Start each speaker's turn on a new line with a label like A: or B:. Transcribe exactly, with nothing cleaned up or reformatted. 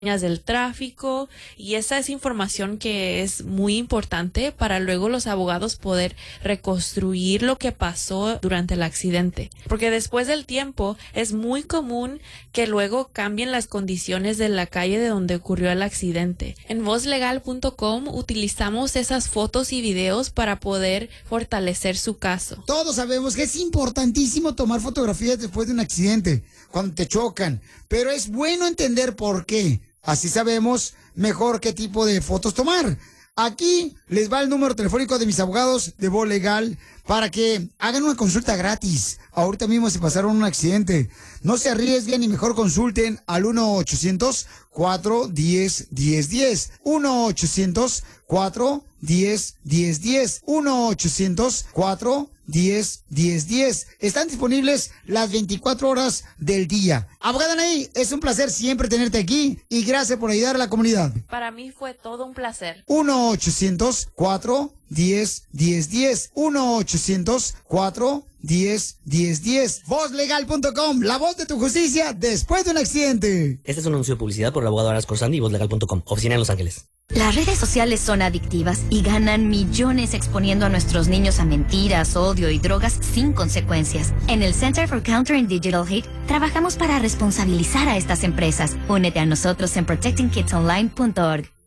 A: del tráfico, y esa es información que es muy importante para luego los abogados poder reconstruir lo que pasó durante el accidente, porque después del tiempo es muy común que luego cambien las condiciones de la calle de donde ocurrió el accidente. En voz legal punto com utilizamos esas fotos y videos para poder fortalecer su caso.
B: Todos sabemos que es importantísimo tomar fotografías después de un accidente, cuando te chocan, pero es bueno entender por qué. Así sabemos mejor qué tipo de fotos tomar. Aquí les va el número telefónico de mis abogados de Voz Legal para que hagan una consulta gratis. Ahorita mismo se pasaron un accidente. No se arriesguen y mejor consulten al uno ochocientos, cuatro uno cero, uno cero uno cero. uno ochocientos, cuatro uno cero, uno cero uno cero. uno ochocientos, cuatro uno cero, uno cero uno cero. Están disponibles las veinticuatro horas del día. Abogada Anaí, es un placer siempre tenerte aquí y gracias por ayudar a la comunidad.
A: Para mí fue todo un placer.
B: uno ochocientos, cuatro uno cero, uno cero uno cero. uno ochocientos, cuatro uno cero, uno cero uno cero. voz legal punto com, la voz de tu justicia después de un accidente.
C: Este es un anuncio de publicidad por el abogado Aras Corsandi y voz legal punto com, oficina en Los Ángeles.
D: Las redes sociales son adictivas y ganan millones exponiendo a nuestros niños a mentiras, odio y drogas sin consecuencias. En el Center for Countering Digital Hate trabajamos para responsabilizar a estas empresas. Únete a nosotros en protecting kids online punto org.